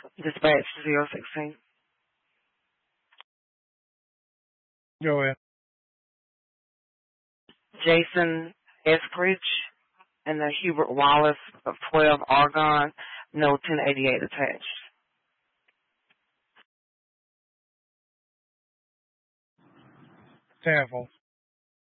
Dispatch 016. Go ahead. Jason Eskridge and the Hubert Wallace of 12 Argonne, no 1088 attached. Taffel.